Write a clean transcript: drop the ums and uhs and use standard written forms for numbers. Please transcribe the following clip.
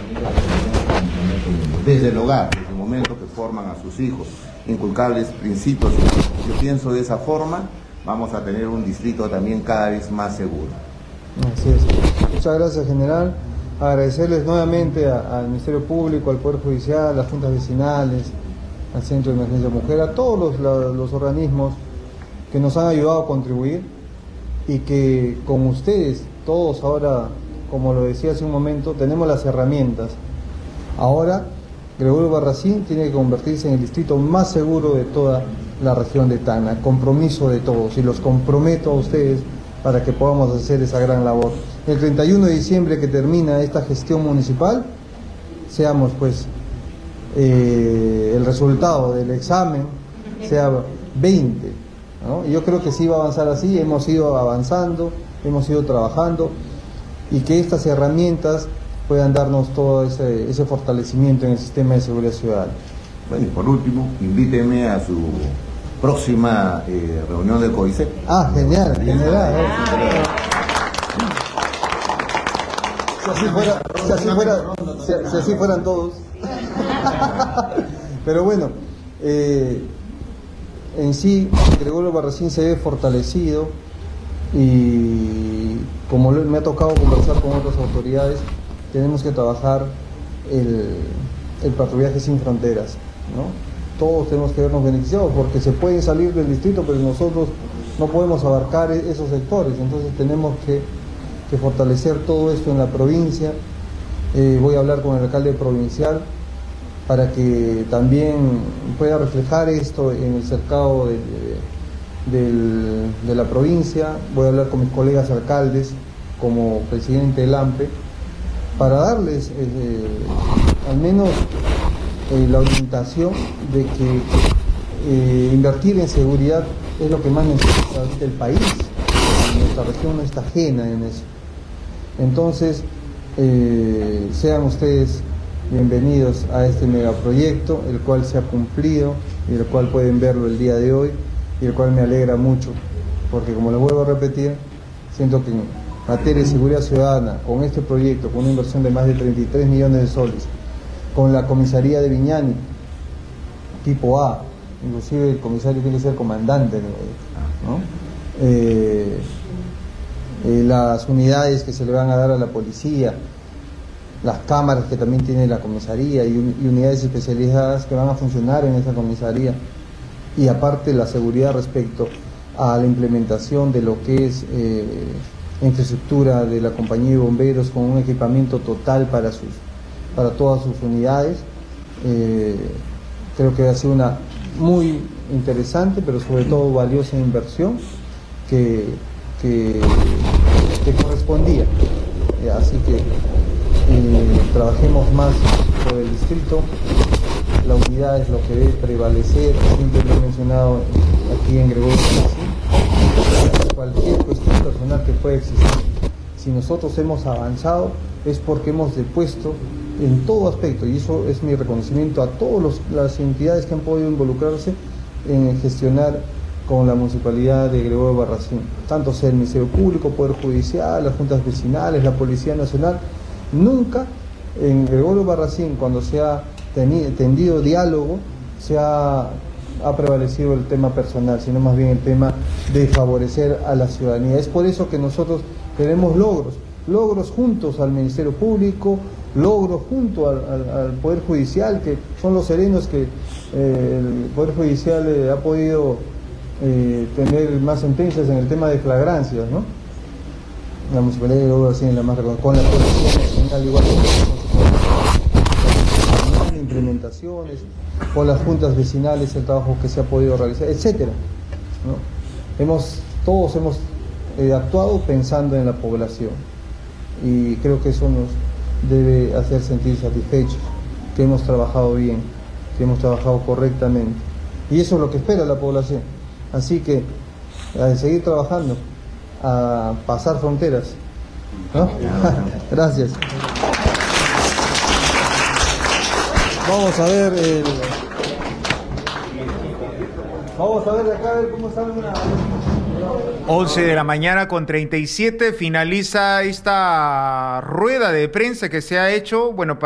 desde el hogar, desde el momento que forman a sus hijos, inculcarles principios. Yo pienso de esa forma vamos a tener un distrito también cada vez más seguro. Así es. Muchas gracias, general. Agradecerles nuevamente al Ministerio Público, al Poder Judicial, a las juntas vecinales, al Centro de Emergencia Mujer, a todos los organismos que nos han ayudado a contribuir y que con ustedes, todos ahora, como lo decía hace un momento, tenemos las herramientas. Ahora, Gregorio Albarracín tiene que convertirse en el distrito más seguro de toda la región de Tacna. Compromiso de todos, y los comprometo a ustedes para que podamos hacer esa gran labor. El 31 de diciembre que termina esta gestión municipal, seamos pues el resultado del examen sea 20, ¿no? Y yo creo que sí va a avanzar así. Hemos ido avanzando, hemos ido trabajando, y que estas herramientas puedan darnos todo ese fortalecimiento en el sistema de seguridad ciudadana. Bueno, y por último, invíteme a su próxima reunión del COICET. Ah, genial, genial. Si así fueran todos. Pero bueno, en sí, Gregorio Albarracín se ve fortalecido, y como me ha tocado conversar con otras autoridades, tenemos que trabajar el patrullaje sin fronteras, ¿no? Todos tenemos que vernos beneficiados, porque se pueden salir del distrito, pero nosotros no podemos abarcar esos sectores. Entonces tenemos que fortalecer todo esto en la provincia. Voy a hablar con el alcalde provincial para que también pueda reflejar esto en el cercado de la provincia. Voy a hablar con mis colegas alcaldes como presidente del AMPE para darles al menos la orientación de que invertir en seguridad es lo que más necesita ahorita el país. Nuestra región no está ajena en eso. Entonces, sean ustedes bienvenidos a este megaproyecto, el cual se ha cumplido y el cual pueden verlo el día de hoy, y el cual me alegra mucho, porque como les vuelvo a repetir, siento que en materia de seguridad ciudadana, con este proyecto, con una inversión de más de 33 millones de soles, con la comisaría de Viñani, tipo A, inclusive el comisario tiene que ser comandante, ¿no? Las unidades que se le van a dar a la policía, las cámaras que también tiene la comisaría, y unidades especializadas que van a funcionar en esa comisaría, y aparte la seguridad respecto a la implementación de lo que es infraestructura de la compañía de bomberos, con un equipamiento total para todas sus unidades. Creo que va a ser una muy interesante, pero sobre todo valiosa inversión que correspondía. Así que trabajemos más por el distrito. La unidad es lo que debe prevalecer, siempre lo he mencionado aquí en Gregorio Albarracín. Cualquier cuestión personal que pueda existir, si nosotros hemos avanzado, es porque hemos depuesto en todo aspecto, y eso es mi reconocimiento a todas las entidades que han podido involucrarse en gestionar con la municipalidad de Gregorio Albarracín, tanto sea el Ministerio Público, Poder Judicial, las juntas vecinales, la Policía Nacional. Nunca en Gregorio Albarracín, cuando se ha tendido diálogo, ha prevalecido el tema personal, sino más bien el tema de favorecer a la ciudadanía. Es por eso que nosotros tenemos logros juntos al Ministerio Público, logros junto al Poder Judicial, que son los serenos que el Poder Judicial ha podido tener más sentencias en el tema de flagrancias, ¿no? La municipalidad de Gregorio Albarracín es la más reconocida, con la Policía Nacional igual, implementaciones, con las juntas vecinales, el trabajo que se ha podido realizar, etcétera, ¿no? Todos hemos actuado pensando en la población, y creo que eso nos debe hacer sentir satisfechos, que hemos trabajado bien, que hemos trabajado correctamente, y eso es lo que espera la población. Así que a seguir trabajando, a pasar fronteras, ¿no? Gracias. Vamos a ver de acá, a ver cómo sale una... 11 de la mañana con 37, finaliza esta rueda de prensa que se ha hecho, bueno,